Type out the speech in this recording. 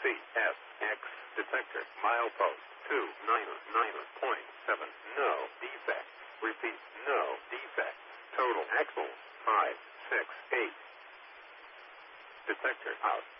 CSX detector. Milepost 299.7. No defect. Repeat, no defect. Total axle 568. Detector out.